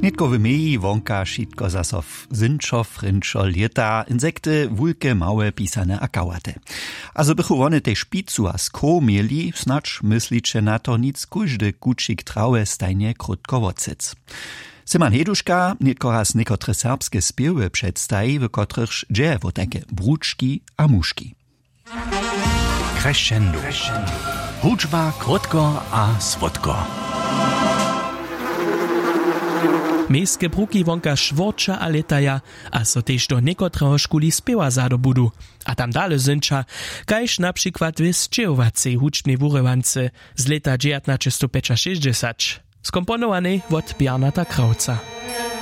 Nitko w meji wonka šitko zaso zynčo, frinčo, lieta, insekty, wulke, małe, pisane a kałate. A so bychu one te špicu a sko mieli, snacz myslicze na to nic kuždy kučik traue stajnie krótko wodsyc. Simon Heduška nitko raz niekotre serbskie spiewy przedstawi, w kotrych dzieje takie bruczki a muszki. Crescendo. Hudžba, krótko a słodko. Miejskie bruki wonka szworča a letaja, a so tež do niekotreho škuli spiewa zadobudu. A tam dale zynča, kajž na przykład w zčejovacej hudžbnej wurywance z leta 1960, skomponowany od Bernata Krauca.